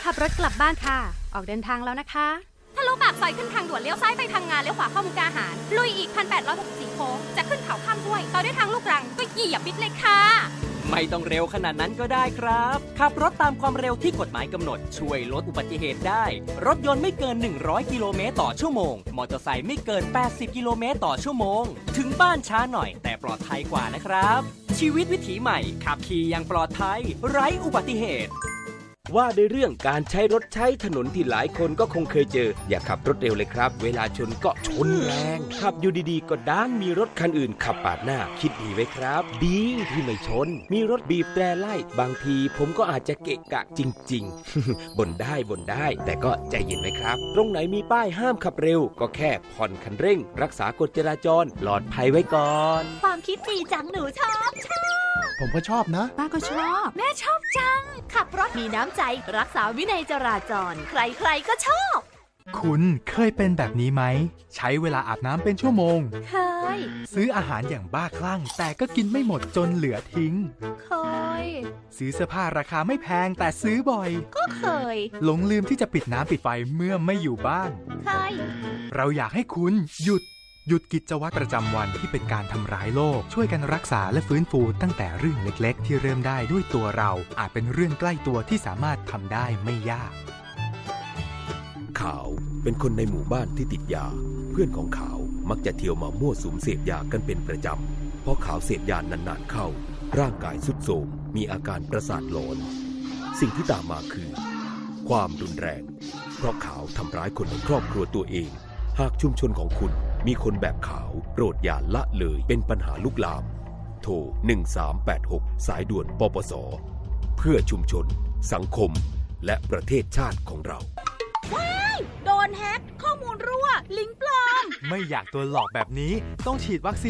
ขับรถกลับบ้านค่ะออกเดินทางแล้วนะคะทะลุปากซอยขึ้นทางด่วนเลี้ยวซ้ายไปทางงานเลี้ยวขวาเข้ามุกดาหารลุยอีก 1,864 โค้งจะขึ้นเขาข้ามห้วยต่อด้วยทางลูกรังก็เหยียบมิดเลยค่ะไม่ต้องเร็วขนาดนั้นก็ได้ครับขับรถตามความเร็วที่กฎหมายกำหนดช่วยลดอุบัติเหตุได้รถยนต์ไม่เกิน100กิโลเมตรต่อชั่วโมงมอเตอร์ไซค์ไม่เกิน80กิโลเมตรต่อชั่วโมงถึงบ้านช้าหน่อยแต่ปลอดภัยกว่านะครับชีวิตวิถีใหม่ขับขี่อย่างปลอดภัยไร้อุบัติเหตุว่าด้วยเรื่องการใช้รถใช้ถนนที่หลายคนก็คงเคยเจออย่าขับรถเร็วเลยครับเวลาชนก็ชนแรงขับอยู่ดีๆก็ด้านมีรถคันอื่นขับปาดหน้าคิดดีไว้ครับดีที่ไม่ชนมีรถบีบแตรไล่บางทีผมก็อาจจะเกะกะจริงๆ บ่นได้แต่ก็ใจเย็นไว้ครับตรงไหนมีป้ายห้ามขับเร็วก็แค่ผ่อนคันเร่งรักษากฎจราจรปลอดภัยไว้ก่อนความคิดดีจังหนูชอบผมก็ชอบนะป้าก็ชอบแม่ชอบจังขับรถมีน้ำใจรักษาวินัยจราจรใครๆก็ชอบคุณเคยเป็นแบบนี้ไหมใช้เวลาอาบน้ำเป็นชั่วโมงเคยซื้ออาหารอย่างบ้าคลั่งแต่ก็กินไม่หมดจนเหลือทิ้งเคยซื้อเสื้อผ้าราคาไม่แพงแต่ซื้อบ่อยก็เคยหลงลืมที่จะปิดน้ำปิดไฟเมื่อไม่อยู่บ้านเคยเราอยากให้คุณหยุดกิจวัตรประจำวันที่เป็นการทำร้ายโลกช่วยกันรักษาและฟื้นฟูตั้งแต่เรื่องเล็กๆที่เริ่มได้ด้วยตัวเราอาจเป็นเรื่องใกล้ตัวที่สามารถทำได้ไม่ยากขาวเป็นคนในหมู่บ้านที่ติดยาเพื่อนของขาวมักจะเที่ยวมามั่วสุมเสพยากันเป็นประจำเพราะขาวเสพยานานๆเข้าร่างกายทรุดโทรมมีอาการประสาทหลอนสิ่งที่ตามมาคือความรุนแรงเพราะขาวทำร้ายคนในครอบครัวตัวเองหากชุมชนของคุณมีคนแบบขาวโปรดอย่าละเลยเป็นปัญหาลุกลามโทร1386สายด่วนปปสเพื่อชุมชนสังคมและประเทศชาติของเราว้ายโดนแฮ็กข้อมูลรั่วลิงก์ปลอมไม่อยากโดนหลอกแบบนี้ต้องฉีดวัคซีน